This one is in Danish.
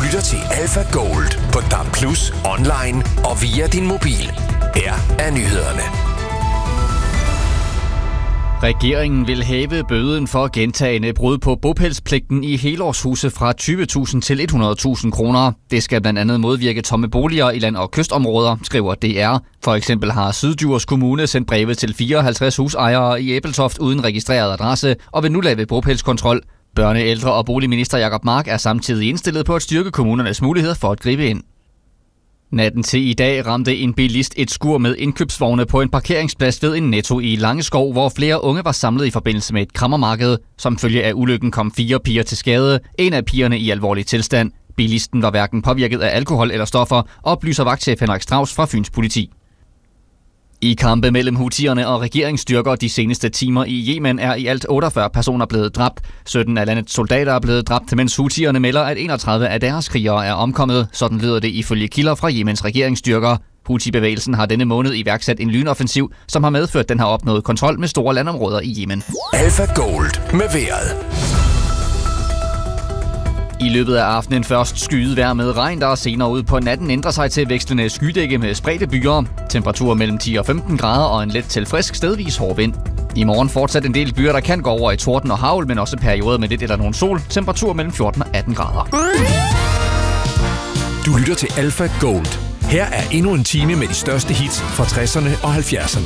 lytter til Alpha Gold på DAB+, online og via din mobil. Her er nyhederne. Regeringen vil hæve bøden for gentagne brud på bopælspligten i helårshuse fra 20.000 til 100.000 kroner. Det skal blandt andet modvirke tomme boliger i land- og kystområder, skriver DR. For eksempel har Syddjurs Kommune sendt breve til 54 husejere i Ebeltoft uden registreret adresse og vil nu lave bopælskontrol. Børne-, ældre- og boligminister Jacob Mark er samtidig indstillet på at styrke kommunernes muligheder for at gribe ind. Natten til i dag ramte en bilist et skur med indkøbsvogne på en parkeringsplads ved en Netto i Langeskov, hvor flere unge var samlet i forbindelse med et krammermarked. Som følge af ulykken kom 4 piger til skade, en af pigerne i alvorlig tilstand. Bilisten var hverken påvirket af alkohol eller stoffer, oplyser vagtchef Henrik Strauss fra Fyns Politi. I kampe mellem houthierne og regeringsstyrker de seneste timer i Yemen er i alt 48 personer blevet dræbt. 17 af landets soldater er blevet dræbt, mens houthierne melder, at 31 af deres krigere er omkommet. Sådan lyder det ifølge kilder fra Yemens regeringsstyrker. Houthi-bevægelsen har denne måned iværksat en lynoffensiv, som har medført, at den har opnået kontrol med store landområder i Yemen. Alpha Gold med vejret. I løbet af aftenen først skyet vejr med regn, der senere ud på natten ændrer sig til vekslende skydække med spredte byer. Temperaturer mellem 10 og 15 grader og en let til frisk stedvis hård vind. I morgen fortsat en del byer, der kan gå over i torden og hagl, men også perioder med lidt eller nogen sol. Temperatur mellem 14 og 18 grader. Du lytter til Alpha Gold. Her er endnu en time med de største hits fra 60'erne og 70'erne.